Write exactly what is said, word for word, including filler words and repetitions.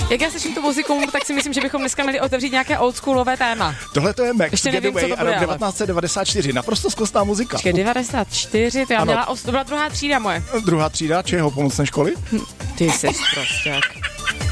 Jak já slyším tu muziku, tak si myslím, že bychom dneska měli otevřít nějaké oldschoolové téma. Tohle to je Max Ještě nevím, Getaway co to a rok bude, devatenáct set devadesát čtyři. Naprosto skvostná muzika. Počkej, devadesát čtyři, to já Ano. měla, os- to byla druhá třída moje. Druhá třída čeho pomocné školy? Ty jsi prostěk.